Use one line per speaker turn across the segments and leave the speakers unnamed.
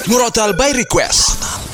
Murotal by Request.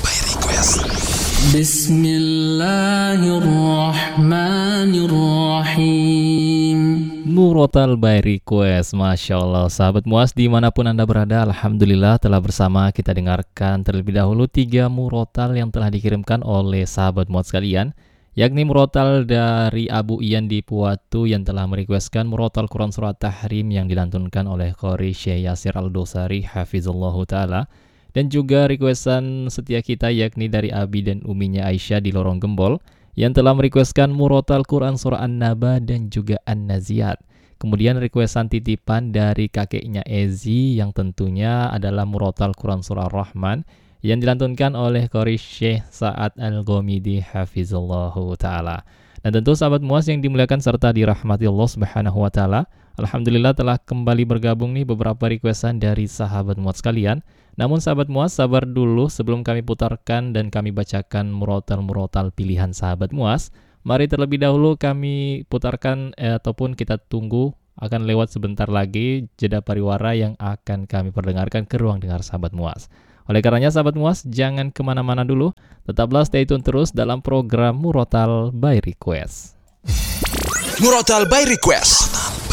Bismillahirrahmanirrahim.
Murotal by Request. Masya Allah, sahabat Muas dimanapun Anda berada, Alhamdulillah telah bersama kita dengarkan terlebih dahulu 3 murotal yang telah dikirimkan oleh sahabat Muas sekalian, yakni murotal dari Abu Ian di Puatu yang telah merequestkan murotal Quran Surat Tahrim yang dilantunkan oleh Qori Syekh Yasir Al-Dosari Hafizullahu Ta'ala, dan juga requestan setia kita yakni dari Abi dan Uminya Aisyah di Lorong Gembol yang telah merequestkan murotal Quran Surah An-Naba dan juga An-Naziat. Kemudian requestan titipan dari kakeknya Ezi yang tentunya adalah murotal Quran Surah Ar-Rahman yang dilantunkan oleh Qori Syekh Sa'ad Al-Ghamidi Hafizullahu Ta'ala. Dan tentu sahabat Muas yang dimuliakan serta dirahmati Allah Subhanahu Wa Ta'ala, Alhamdulillah telah kembali bergabung nih beberapa requestan dari sahabat Muas sekalian. Namun sahabat Muas sabar dulu sebelum kami putarkan dan kami bacakan murotal-murotal pilihan sahabat Muas. Mari terlebih dahulu kami putarkan ataupun kita tunggu akan lewat sebentar lagi jeda pariwara yang akan kami perdengarkan ke ruang dengar sahabat Muas. Oleh karenanya sahabat Muas jangan kemana-mana dulu, tetaplah stay tune terus dalam program Murotal by Request.
Murotal by Request.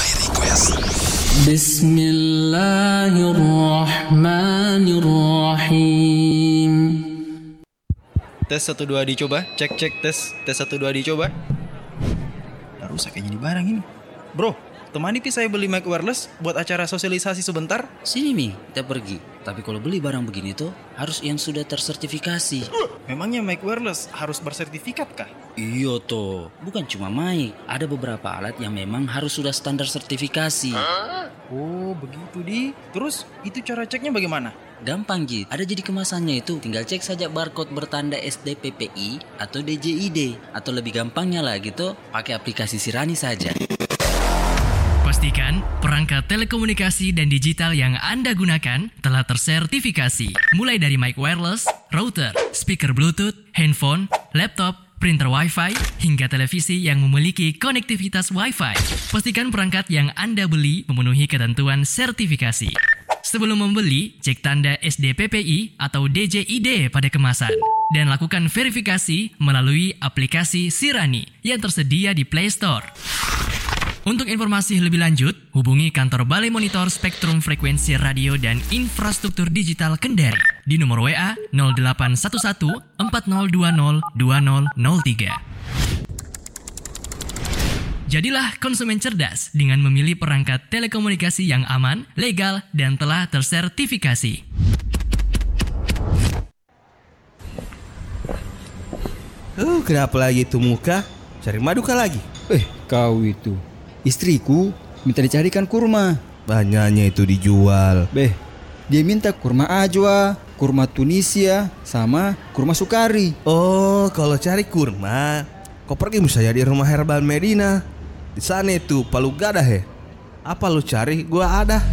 Bismillahirrahmanirrahim.
Tes 1 2 dicoba, cek tes 1 2 dicoba. Udah rusak kayaknya di barang ini. Bro, temani saya beli mic wireless buat acara sosialisasi sebentar.
Sini Mi, kita pergi. Tapi kalau beli barang begini tuh harus yang sudah tersertifikasi.
Memangnya mic wireless harus bersertifikat kah?
Iya toh, bukan cuma mic. Ada beberapa alat yang memang harus sudah standar sertifikasi.
Oh begitu di. Terus itu cara ceknya bagaimana?
Gampang Jit, ada jadi kemasannya itu. Tinggal cek saja barcode bertanda SDPPI atau DJID. Atau lebih gampangnya lagi tuh pakai aplikasi Sirani saja.
Pastikan perangkat telekomunikasi dan digital yang Anda gunakan telah tersertifikasi. Mulai dari mic wireless, router, speaker Bluetooth, handphone, laptop, printer Wi-Fi, hingga televisi yang memiliki konektivitas Wi-Fi. Pastikan perangkat yang Anda beli memenuhi ketentuan sertifikasi. Sebelum membeli, cek tanda SDPPI atau DJID pada kemasan. Dan lakukan verifikasi melalui aplikasi Sirani yang tersedia di Play Store. Untuk informasi lebih lanjut, hubungi kantor Balai Monitor Spektrum Frekuensi Radio dan Infrastruktur Digital Kendari di nomor WA 0811 4020 2003. Jadilah konsumen cerdas dengan memilih perangkat telekomunikasi yang aman, legal, dan telah tersertifikasi.
Kenapa lagi itu muka? Cari madu kah lagi?
Kau itu istriku minta dicarikan kurma.
Banyaknya itu dijual.
Dia minta kurma ajwa, kurma Tunisia, sama kurma sukari.
Oh, kalau cari kurma, kau pergi misalnya di rumah Herbal Medina. Di sana itu palu gada he. Apa lu cari? Gua ada.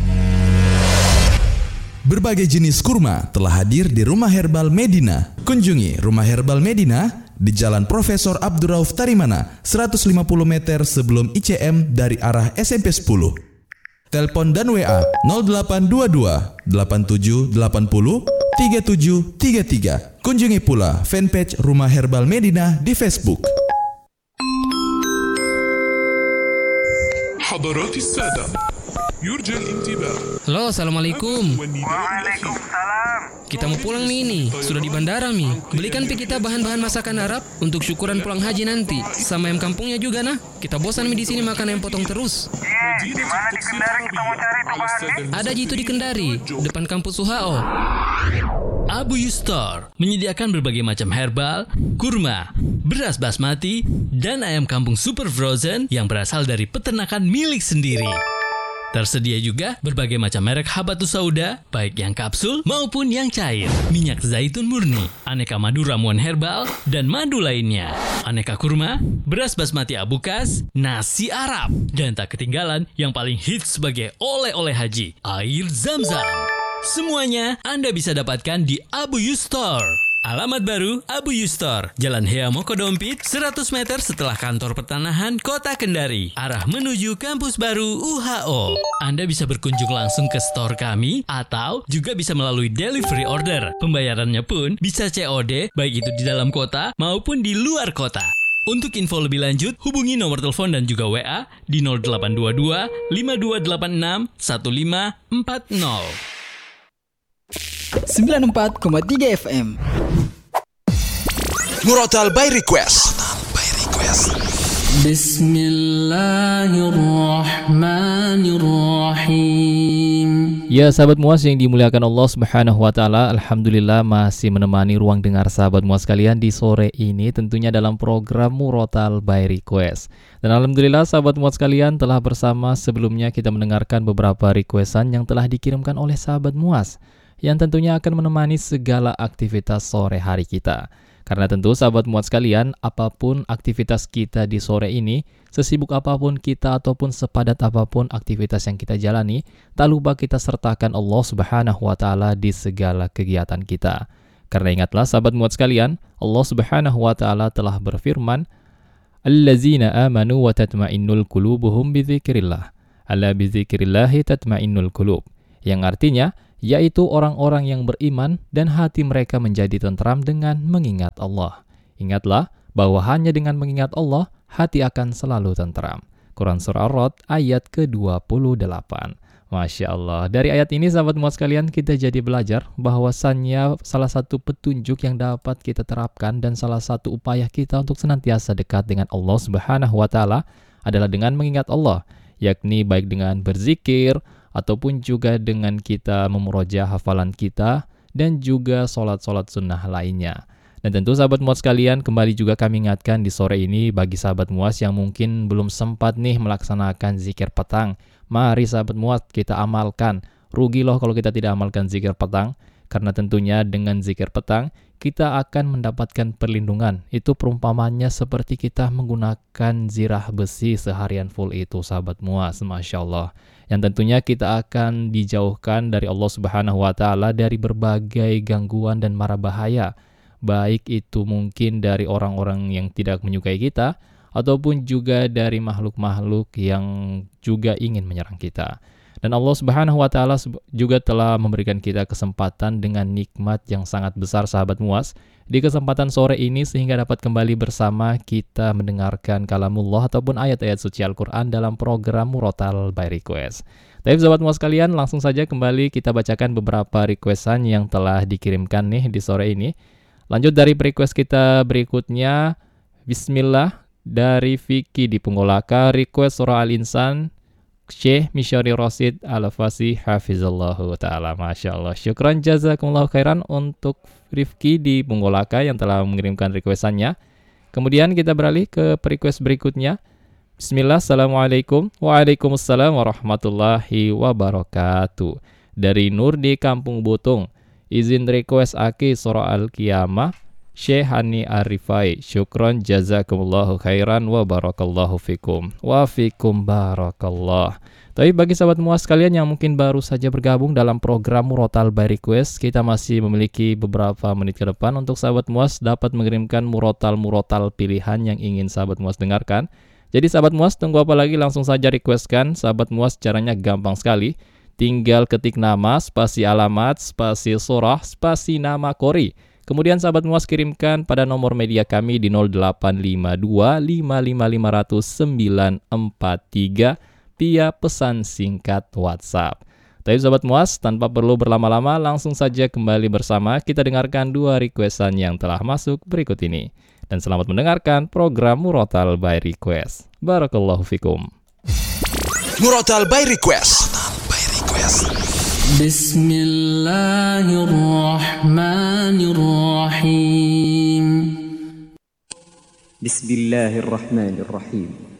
Berbagai jenis kurma telah hadir di Rumah Herbal Medina. Kunjungi Rumah Herbal Medina di Jalan Profesor Abdurrauf Tarimana, 150 meter sebelum ICM dari arah SMP 10. Telepon dan WA 0822 8780 3733. Kunjungi pula fanpage Rumah Herbal Medina di Facebook.
حضرات السادة يرجى الانتباه.
Halo, assalamualaikum.
Waalaikumsalam.
Kita mau pulang Mi ini, sudah di bandara Mi. Belikan pi kita bahan-bahan masakan Arab untuk syukuran pulang haji nanti. Sama ayam kampungnya juga nah. Kita bosan Mi di sini makan ayam potong terus.
Di mana di Kendari kita mau cari tuh bahannya?
Ada Ji itu di Kendari, depan kampus UHO.
Abu Yustar menyediakan berbagai macam herbal, kurma, beras basmati, dan ayam kampung super frozen yang berasal dari peternakan milik sendiri. Tersedia juga berbagai macam merek habatus sauda, baik yang kapsul maupun yang cair, minyak zaitun murni, aneka madu ramuan herbal, dan madu lainnya, aneka kurma, beras basmati abukas, nasi Arab, dan tak ketinggalan yang paling hits sebagai oleh-oleh haji, air Zam-Zam. Semuanya Anda bisa dapatkan di Abu Yustar. Alamat baru Abu Yustor, Jalan Hea Mokodompit, 100 meter setelah kantor pertanahan Kota Kendari, arah menuju kampus baru UHO. Anda bisa berkunjung langsung ke store kami atau juga bisa melalui delivery order. Pembayarannya pun bisa COD, baik itu di dalam kota maupun di luar kota. Untuk info lebih lanjut, hubungi nomor telepon dan juga WA di 0822 5286 1540.
94,3 FM.
Murotal by Request.
Bismillahirrahmanirrahim.
Ya sahabat Muas yang dimuliakan Allah Subhanahu wa taala, alhamdulillah masih menemani ruang dengar sahabat Muas sekalian di sore ini tentunya dalam program Murotal by Request. Dan alhamdulillah sahabat Muas sekalian telah bersama sebelumnya kita mendengarkan beberapa requestan yang telah dikirimkan oleh sahabat Muas yang tentunya akan menemani segala aktivitas sore hari kita. Karena tentu sahabat Muat sekalian, apapun aktivitas kita di sore ini, sesibuk apapun kita ataupun sepadat apapun aktivitas yang kita jalani, tak lupa kita sertakan Allah Subhanahu wa taala di segala kegiatan kita. Karena ingatlah sahabat Muat sekalian, Allah Subhanahu wa taala telah berfirman, "Allazina amanu wa tatma'innul qulubuhum bidzikrillah. Ala bidzikrillahi tatma'innul qulub." Yang artinya yaitu orang-orang yang beriman dan hati mereka menjadi tentram dengan mengingat Allah. Ingatlah bahwa hanya dengan mengingat Allah, hati akan selalu tentram. Quran Surah Ar-Ra'd ayat ke-28. Masya Allah. Dari ayat ini sahabat muat sekalian kita jadi belajar bahwasannya salah satu petunjuk yang dapat kita terapkan dan salah satu upaya kita untuk senantiasa dekat dengan Allah Subhanahu wa taala adalah dengan mengingat Allah, yakni baik dengan berzikir ataupun juga dengan kita memurojaah hafalan kita dan juga sholat-sholat sunnah lainnya. Dan tentu sahabat muas sekalian, kembali juga kami ingatkan di sore ini bagi sahabat muas yang mungkin belum sempat nih melaksanakan zikir petang. Mari sahabat muas kita amalkan. Rugi loh kalau kita tidak amalkan zikir petang, karena tentunya dengan zikir petang kita akan mendapatkan perlindungan. Itu perumpamannya seperti kita menggunakan zirah besi seharian full itu sahabat muas, Masya Allah. Yang tentunya kita akan dijauhkan dari Allah Subhanahu wa taala dari berbagai gangguan dan mara bahaya, baik itu mungkin dari orang-orang yang tidak menyukai kita ataupun juga dari makhluk-makhluk yang juga ingin menyerang kita. Dan Allah Subhanahu wa taala juga telah memberikan kita kesempatan dengan nikmat yang sangat besar sahabat muas di kesempatan sore ini sehingga dapat kembali bersama kita mendengarkan kalamullah ataupun ayat-ayat suci Al-Qur'an dalam program Murotal by Request. Tapi sahabat muas kalian, langsung saja kembali kita bacakan beberapa requestan yang telah dikirimkan nih di sore ini. Lanjut dari request kita berikutnya. Bismillah dari Vicky di Punggolaka, request surah Al-Insan Syekh Misyari Rosid Al-Fasi Hafizallahu Ta'ala. Masya Allah. Syukran jazakumullahu khairan untuk Rifki di Punggolaka yang telah mengirimkan requestannya. Kemudian kita beralih ke request berikutnya. Bismillah, Assalamualaikum. Waalaikumsalam warahmatullahi wabarakatuh. Dari Nur di Kampung Butung. Izin request aki surah Al-Qiyamah Syekh Hani Arifai. Syukron jazakumullahu khairan wa barakallahu fikum. Wa fikum barakallah. Tapi bagi sahabat muas sekalian yang mungkin baru saja bergabung dalam program Murotal by Request, kita masih memiliki beberapa menit ke depan untuk sahabat muas dapat mengirimkan murotal-murotal pilihan yang ingin sahabat muas dengarkan. Jadi sahabat muas, tunggu apa lagi, langsung saja requestkan. Sahabat muas caranya gampang sekali. Tinggal ketik nama, spasi alamat, spasi surah, spasi nama kori. Kemudian sahabat muas kirimkan pada nomor media kami di 0852 55500 943 via pesan singkat WhatsApp. Tapi sahabat muas, tanpa perlu berlama-lama, langsung saja kembali bersama kita dengarkan dua requestan yang telah masuk berikut ini. Dan selamat mendengarkan program Murotal by Request. Barakallahu fikum.
Murotal by Request.
Bismillahirrahmanirrahim.
Bismillahirrahmanirrahim.